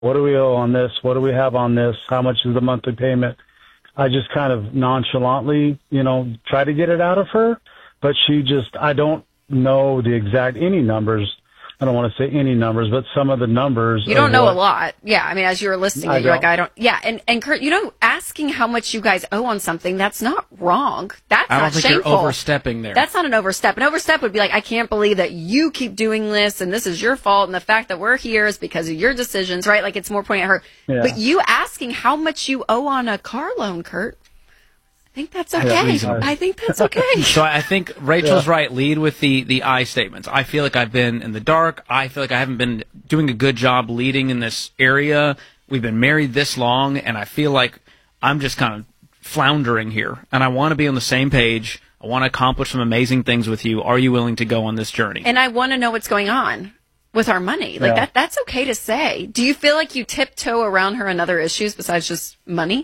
what do we owe on this? What do we have on this? How much is the monthly payment? I just kind of nonchalantly, try to get it out of her, but I don't know any numbers. I don't want to say any numbers, but some of the numbers. You don't know a lot. Yeah. I mean, as you were listening, you're like, I don't. Yeah. And Kurt, asking how much you guys owe on something, that's not wrong. That's not shameful. I don't think you're overstepping there. That's not an overstep. An overstep would be like, I can't believe that you keep doing this and this is your fault. And the fact that we're here is because of your decisions, right? Like it's more pointing at her. Yeah. But you asking how much you owe on a car loan, Kurt, I think that's okay. I think that's okay. So I think Rachel's right. Lead with the I statements. I feel like I've been in the dark. I feel like I haven't been doing a good job leading in this area. We've been married this long, and I feel like I'm just kind of floundering here. And I want to be on the same page. I want to accomplish some amazing things with you. Are you willing to go on this journey? And I want to know what's going on with our money. Like that's okay to say. Do you feel like you tiptoe around her on other issues besides just money?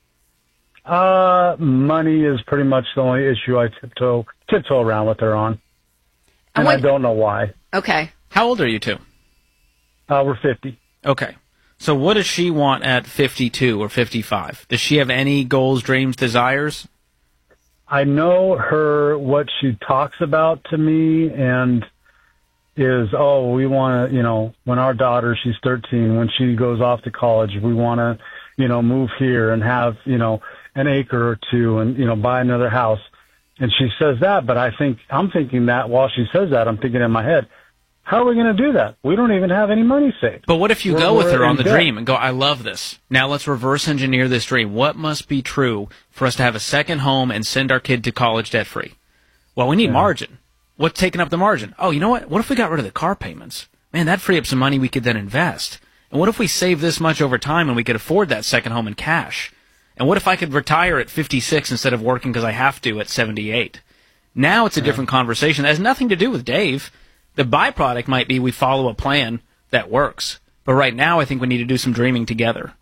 Money is pretty much the only issue I tiptoe around with her on. And I don't know why. Okay. How old are you two? We're 50. Okay. So what does she want at 52 or 55? Does she have any goals, dreams, desires? I know what she talks about to me and is, we want to, when our daughter, she's 13, when she goes off to college, we want to, move here and have, an acre or two and, buy another house. And she says that, but I'm thinking that while she says that, I'm thinking in my head, how are we going to do that? We don't even have any money saved. But what if you go with her on the dream and go, I love this. Now let's reverse engineer this dream. What must be true for us to have a second home and send our kid to college debt free? Well, we need margin. What's taking up the margin? Oh, you know what? What if we got rid of the car payments? Man, that'd free up some money we could then invest. And what if we save this much over time and we could afford that second home in cash? And what if I could retire at 56 instead of working because I have to at 78? Now it's a different conversation. That has nothing to do with Dave. The byproduct might be we follow a plan that works. But right now I think we need to do some dreaming together.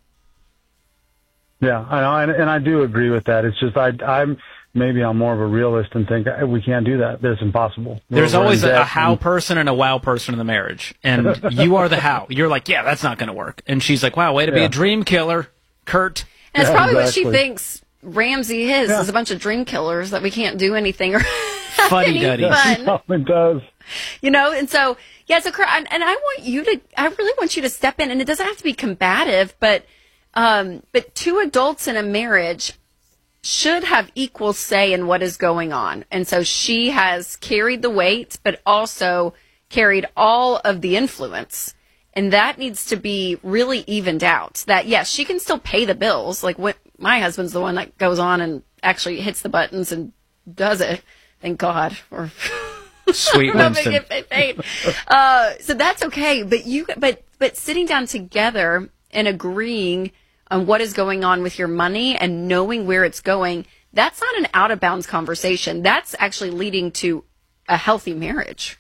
Yeah, I know, and I do agree with that. It's just I'm more of a realist and think we can't do that. That's impossible. There's always a how person and a wow person in the marriage. And you are the how. You're like, yeah, that's not going to work. And she's like, wow, way to be a dream killer, Kurt. And it's probably what she thinks Ramsey is a bunch of dream killers that we can't do anything or fuddy-duddy. It does. And so, so Kurt, and I really want you to step in, and it doesn't have to be combative, but two adults in a marriage should have equal say in what is going on. And so she has carried the weight, but also carried all of the influence. And that needs to be really evened out. That, yes, she can still pay the bills. Like, my husband's the one that goes on and actually hits the buttons and does it. Thank God. Or sweet Winston. Get paid. So that's okay. But sitting down together and agreeing on what is going on with your money and knowing where it's going, that's not an out of bounds conversation. That's actually leading to a healthy marriage.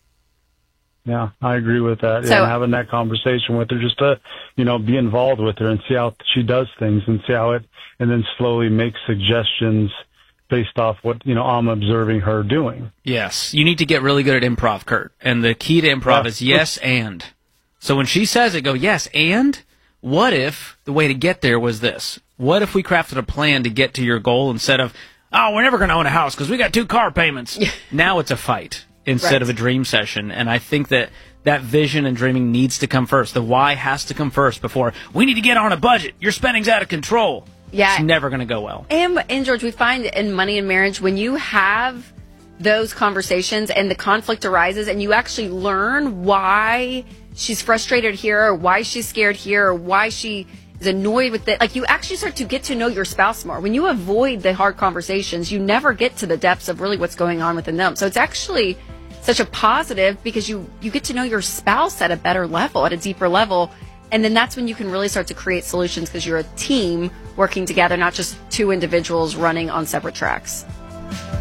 Yeah, I agree with that. So, having that conversation with her, just to, be involved with her and see how she does things and see how and then slowly make suggestions based off what, I'm observing her doing. Yes. You need to get really good at improv, Kurt. And the key to improv is yes and. So when she says it, go, yes, and what if the way to get there was this? What if we crafted a plan to get to your goal instead of, we're never going to own a house because we got 2 car payments. Now it's a fight instead of a dream session. And I think that vision and dreaming needs to come first. The why has to come first before we need to get on a budget. Your spending's out of control. Yeah. It's never going to go well. And George, we find in money and marriage, when you have those conversations and the conflict arises and you actually learn why she's frustrated here or why she's scared here or why she is annoyed with it, like you actually start to get to know your spouse more. When you avoid the hard conversations, you never get to the depths of really what's going on within them. So it's actually such a positive because you get to know your spouse at a better level, at a deeper level. And then that's when you can really start to create solutions because you're a team working together, not just 2 individuals running on separate tracks.